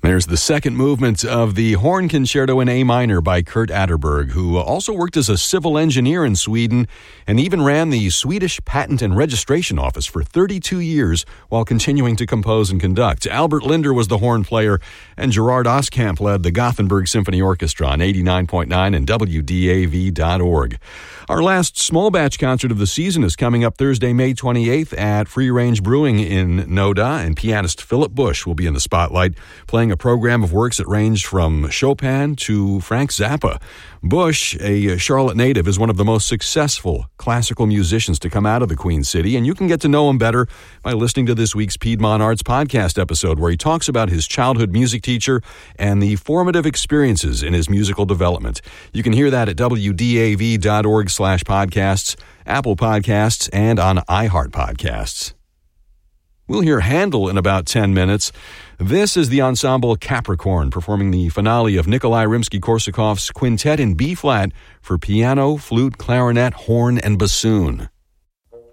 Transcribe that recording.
There's the second movement of the Horn Concerto in A minor by Kurt Atterberg, who also worked as a civil engineer in Sweden and even ran the Swedish Patent and Registration Office for 32 years while continuing to compose and conduct. Albert Linder was the horn player, and Gerard Oskamp led the Gothenburg Symphony Orchestra on 89.9 and WDAV.org. Our last small batch concert of the season is coming up Thursday, May 28th at Free Range Brewing in Noda, and pianist Philip Bush will be in the spotlight, playing a program of works that range from Chopin to Frank Zappa. Bush, a Charlotte native, is one of the most successful classical musicians to come out of the Queen City, and you can get to know him better by listening to this week's Piedmont Arts Podcast episode, where he talks about his childhood music teacher and the formative experiences in his musical development. You can hear that at WDAV.org/podcasts, Apple Podcasts, and on iHeart Podcasts. We'll hear Handel in about 10 minutes. This is the ensemble Capricorn performing the finale of Nikolai Rimsky-Korsakov's Quintet in B-flat for piano, flute, clarinet, horn, and bassoon.